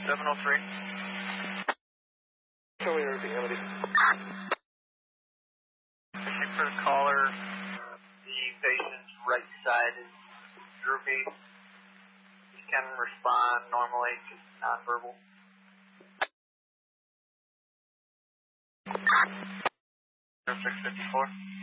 703. Show me everything, Amity. Checking for the caller. The patient's right side is droopy. He can respond normally, just nonverbal. 0654.